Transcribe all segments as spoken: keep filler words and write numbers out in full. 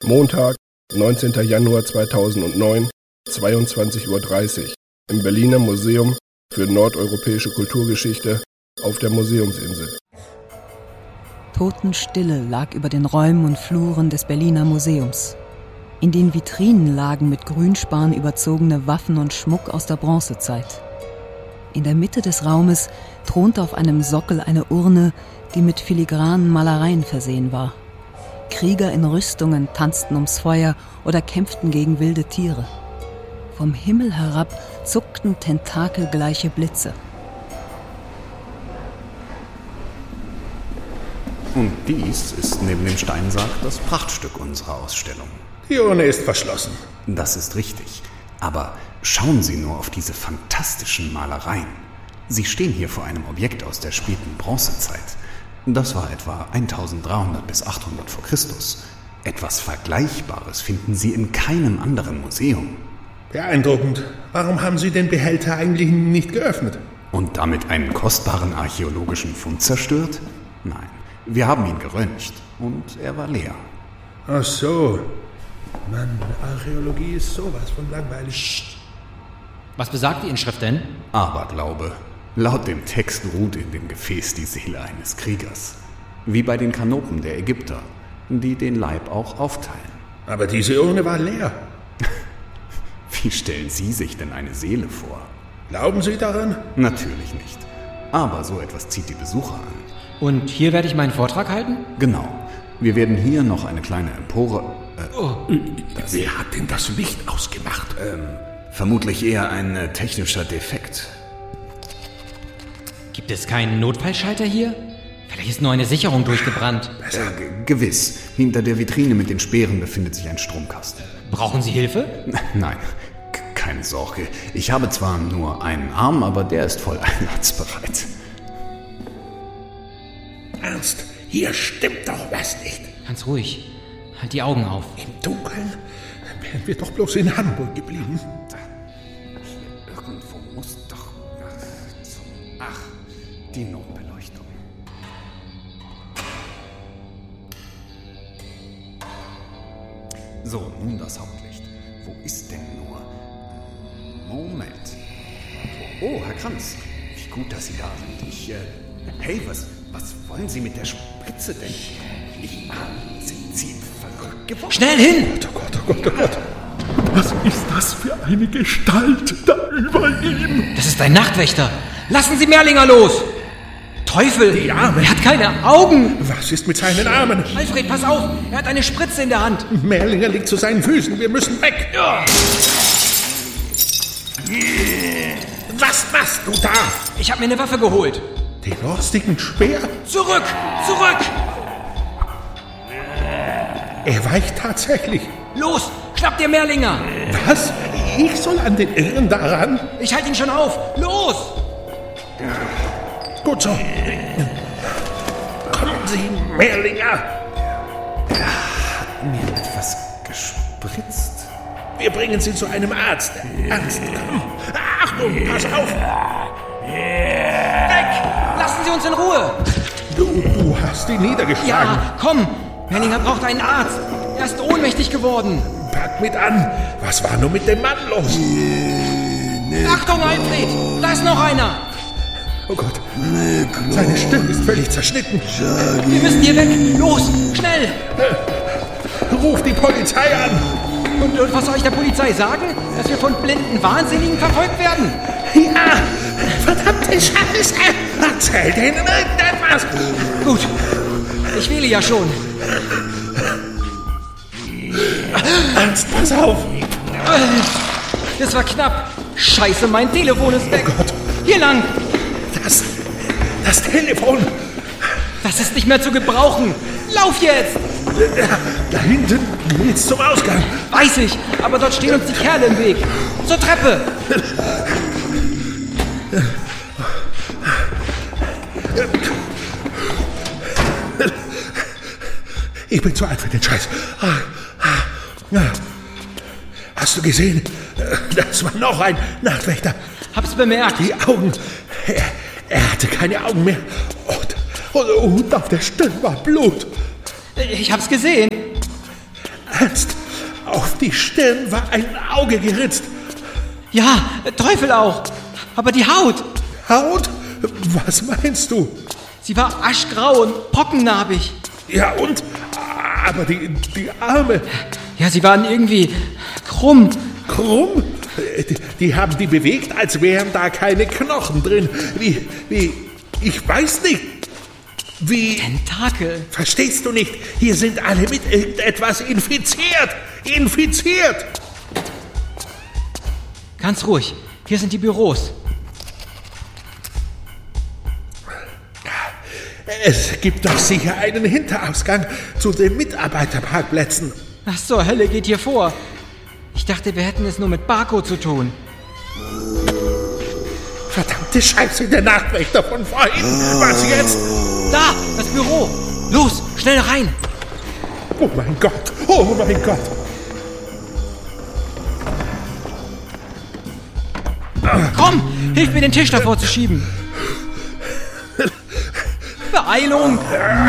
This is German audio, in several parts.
Montag, neunzehnter Januar zweitausendneun, zweiundzwanzig Uhr dreißig, im Berliner Museum für nordeuropäische Kulturgeschichte auf der Museumsinsel. Totenstille lag über den Räumen und Fluren des Berliner Museums. In den Vitrinen lagen mit Grünspan überzogene Waffen und Schmuck aus der Bronzezeit. In der Mitte des Raumes thronte auf einem Sockel eine Urne, die mit filigranen Malereien versehen war. Krieger in Rüstungen tanzten ums Feuer oder kämpften gegen wilde Tiere. Vom Himmel herab zuckten tentakelgleiche Blitze. Und dies ist neben dem Steinsarg das Prachtstück unserer Ausstellung. Die Urne ist verschlossen. Das ist richtig. Aber schauen Sie nur auf diese fantastischen Malereien. Sie stehen hier vor einem Objekt aus der späten Bronzezeit. Das war etwa eintausenddreihundert bis achthundert vor Christus. Etwas Vergleichbares finden Sie in keinem anderen Museum. Beeindruckend. Warum haben Sie den Behälter eigentlich nicht geöffnet? Und damit einen kostbaren archäologischen Fund zerstört? Nein, wir haben ihn geröntgt und er war leer. Ach so. Mann, Archäologie ist sowas von langweilig. Was besagt die Inschrift denn? Aberglaube. Laut dem Text ruht in dem Gefäß die Seele eines Kriegers. Wie bei den Kanopen der Ägypter, die den Leib auch aufteilen. Aber diese Urne war leer. Wie stellen Sie sich denn eine Seele vor? Glauben Sie daran? Natürlich nicht. Aber so etwas zieht die Besucher an. Und hier werde ich meinen Vortrag halten? Genau. Wir werden hier noch eine kleine Empore... Äh, oh. Wer hat denn das Licht ausgemacht? Ähm, vermutlich eher ein äh, technischer Defekt. Gibt es keinen Notfallschalter hier? Vielleicht ist nur eine Sicherung durchgebrannt. Äh, g- gewiss. Hinter der Vitrine mit den Speeren befindet sich ein Stromkasten. Brauchen Sie Hilfe? Nein, k- keine Sorge. Ich habe zwar nur einen Arm, aber der ist voll einsatzbereit. Ernst, hier stimmt doch was nicht. Ganz ruhig. Halt die Augen auf. Im Dunkeln wären wir doch bloß in Hamburg geblieben. Hier irgendwo muss doch... Ach, zum, ach die Notbeleuchtung. So, nun das Hauptlicht. Wo ist denn nur... Moment. Oh, Herr Kranz. Wie gut, dass Sie da sind. Ich, äh... Hey, was, was wollen Sie mit der Spritze denn? Ich, ah, sind Sie verrückt geworden? Schnell hin! Oh Gott, oh Gott, oh Gott. Was ist das für eine Gestalt da über ihm? Das ist ein Nachtwächter. Lassen Sie Merlinger los! Teufel! Die Arme. Er hat keine Augen! Was ist mit seinen Armen? Alfred, pass auf! Er hat eine Spritze in der Hand! Merlinger liegt zu seinen Füßen. Wir müssen weg. Ja. Was machst du da? Ich habe mir eine Waffe geholt. Den rostigen Speer? Zurück! Zurück! Er weicht tatsächlich. Los! Schnapp dir Merlinger! Was? Ich soll an den Irren daran? Ich halte ihn schon auf! Los! Gut so. Kommen Sie, Merlinger. Mir etwas gespritzt. Wir bringen Sie zu einem Arzt. Ernst, komm. Achtung, pass auf. Weg! Lassen Sie uns in Ruhe! Du, du hast ihn niedergeschlagen. Ja, komm! Merlinger braucht einen Arzt. Er ist ohnmächtig geworden. Pack mit an. Was war nur mit dem Mann los? Achtung, Alfred! Da ist noch einer! Oh Gott. Seine Stimme ist völlig zerschnitten. Wir müssen hier weg! Los! Schnell! Ruf die Polizei an. Und, und was soll ich der Polizei sagen? Dass wir von blinden Wahnsinnigen verfolgt werden? Ja, verdammte Scheiße. Erzähl denen irgendetwas. Gut. Ich wähle ja schon. Ernst, pass auf. Das war knapp. Scheiße, mein Telefon ist weg. Oh Gott. Hier lang. Das, das Telefon. Das ist nicht mehr zu gebrauchen. Lauf jetzt. Da hinten geht's zum Ausgang. Weiß ich, aber dort stehen uns die Kerle im Weg. Zur Treppe. Ich bin zu alt für den Scheiß. Hast du gesehen? Das war noch ein Nachtwächter. Hab's bemerkt. Die Augen. Er, er hatte keine Augen mehr. Und, und, und auf der Stirn war Blut. Ich hab's gesehen. Ernst? Auf die Stirn war ein Auge geritzt. Ja, Teufel auch. Aber die Haut. Haut? Was meinst du? Sie war aschgrau und pockennarbig. Ja und? Aber die, die Arme. Ja, sie waren irgendwie krumm. Krumm? Die, die haben die bewegt, als wären da keine Knochen drin. Wie, wie, ich weiß nicht. Wie... Tentakel. Verstehst du nicht? Hier sind alle mit irgendetwas infiziert. Infiziert. Ganz ruhig. Hier sind die Büros. Es gibt doch sicher einen Hinterausgang zu den Mitarbeiterparkplätzen. Was zur Hölle geht hier vor? Ich dachte, wir hätten es nur mit Barco zu tun. Verdammte Scheiße, der Nachtwächter von vorhin. Was jetzt? Da, das Büro. Los, schnell rein. Oh mein Gott, oh mein Gott. Komm, hilf mir, den Tisch davor zu schieben. Beeilung.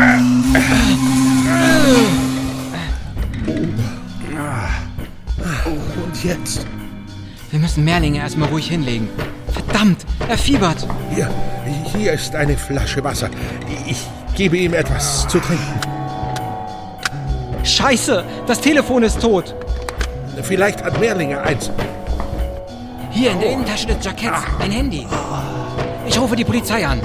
Und jetzt? Wir müssen Merlinge erstmal ruhig hinlegen. Verdammt, er fiebert. Hier, hier ist eine Flasche Wasser. Ich gebe ihm etwas zu trinken. Scheiße, das Telefon ist tot. Vielleicht hat Merlinge eins. Hier in der Innentasche des Jacketts, ein Handy. Ich rufe die Polizei an.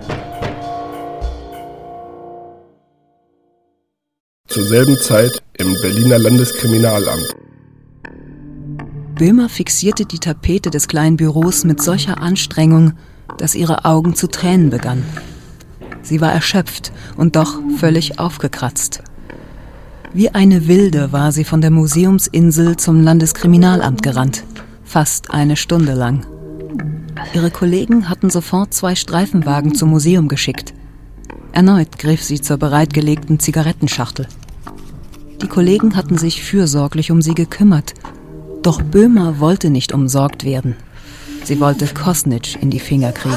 Zur selben Zeit im Berliner Landeskriminalamt. Böhmer fixierte die Tapete des kleinen Büros mit solcher Anstrengung, dass ihre Augen zu Tränen begannen. Sie war erschöpft und doch völlig aufgekratzt. Wie eine Wilde war sie von der Museumsinsel zum Landeskriminalamt gerannt, fast eine Stunde lang. Ihre Kollegen hatten sofort zwei Streifenwagen zum Museum geschickt. Erneut griff sie zur bereitgelegten Zigarettenschachtel. Die Kollegen hatten sich fürsorglich um sie gekümmert, doch Böhmer wollte nicht umsorgt werden. Sie wollte Kosnitsch in die Finger kriegen.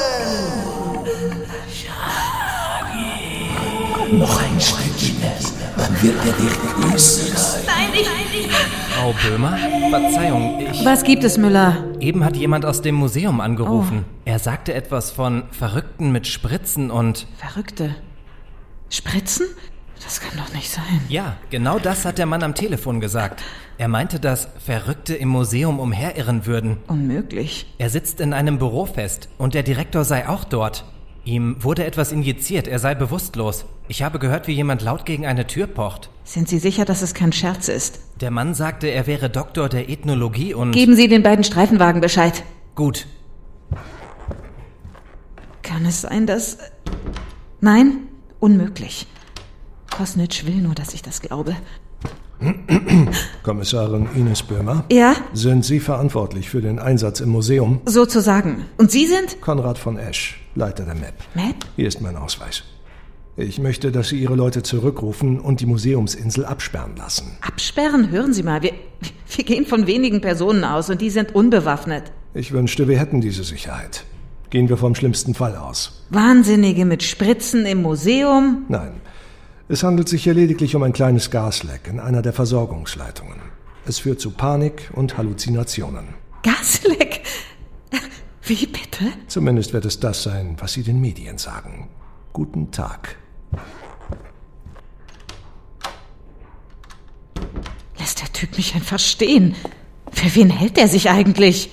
Noch ein Schritt, Ines. Dann wird er dich grüßen. Nein, ich... Frau Böhmer? Verzeihung, ich... Was gibt es, Müller? Eben hat jemand aus dem Museum angerufen. Oh. Er sagte etwas von Verrückten mit Spritzen und... Verrückte? Spritzen? Das kann doch nicht sein. Ja, genau das hat der Mann am Telefon gesagt. Er meinte, dass Verrückte im Museum umherirren würden. Unmöglich. Er sitzt in einem Büro fest und der Direktor sei auch dort. Ihm wurde etwas injiziert, er sei bewusstlos. Ich habe gehört, wie jemand laut gegen eine Tür pocht. Sind Sie sicher, dass es kein Scherz ist? Der Mann sagte, er wäre Doktor der Ethnologie und... Geben Sie den beiden Streifenwagen Bescheid. Gut. Kann es sein, dass... Nein, unmöglich. Kosnitsch will nur, dass ich das glaube. Kommissarin Ines Böhmer? Ja? Sind Sie verantwortlich für den Einsatz im Museum? Sozusagen. Und Sie sind? Konrad von Esch, Leiter der M E P. M E P? Hier ist mein Ausweis. Ich möchte, dass Sie Ihre Leute zurückrufen und die Museumsinsel absperren lassen. Absperren? Hören Sie mal, wir, wir gehen von wenigen Personen aus und die sind unbewaffnet. Ich wünschte, wir hätten diese Sicherheit. Gehen wir vom schlimmsten Fall aus. Wahnsinnige mit Spritzen im Museum? Nein. Es handelt sich hier lediglich um ein kleines Gasleck in einer der Versorgungsleitungen. Es führt zu Panik und Halluzinationen. Gasleck? Wie bitte? Zumindest wird es das sein, was Sie den Medien sagen. Guten Tag. Lässt der Typ mich einfach stehen? Für wen hält er sich eigentlich?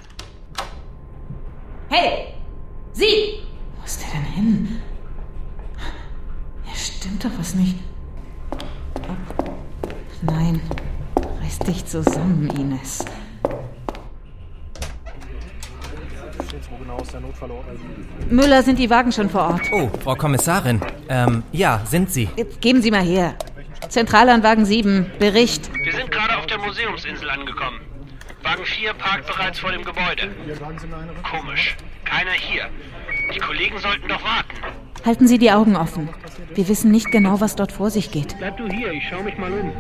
Hey! Sie! Wo ist der denn hin? Stimmt doch was nicht. Oh. Nein, reiß dich zusammen, Ines. Müller, sind die Wagen schon vor Ort? Oh, Frau Kommissarin. Ähm, ja, sind sie. Jetzt geben Sie mal her. Zentrale an Wagen sieben, Bericht. Wir sind gerade auf der Museumsinsel angekommen. Wagen vier parkt bereits vor dem Gebäude. Komisch, keiner hier. Die Kollegen sollten doch warten. Halten Sie die Augen offen. Wir wissen nicht genau, was dort vor sich geht. Bleib du hier, ich schau mich mal um.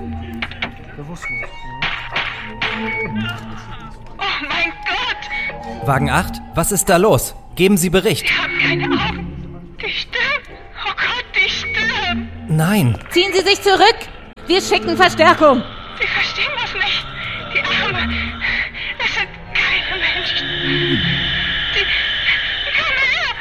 Oh mein Gott! Wagen acht, was ist da los? Geben Sie Bericht. Ich hab keine Augen. Die stirbt. Oh Gott, die stirbt. Nein. Ziehen Sie sich zurück! Wir schicken Verstärkung. Sie verstehen das nicht. Die Arme. Das sind keine Menschen. Die, die kommen her.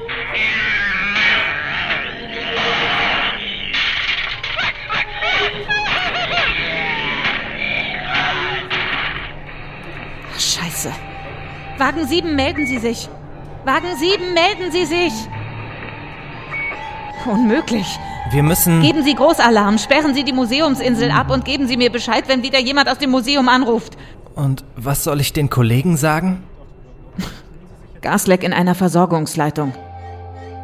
Scheiße. Wagen sieben, melden Sie sich. Wagen sieben, melden Sie sich. Unmöglich. Wir müssen... Geben Sie Großalarm, sperren Sie die Museumsinsel ab und geben Sie mir Bescheid, wenn wieder jemand aus dem Museum anruft. Und was soll ich den Kollegen sagen? Gasleck in einer Versorgungsleitung.